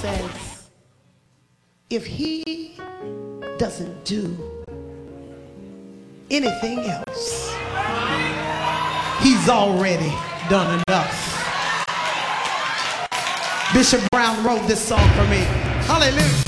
says, if he doesn't do anything else, he's already done enough. Bishop Brown wrote this song for me. Hallelujah.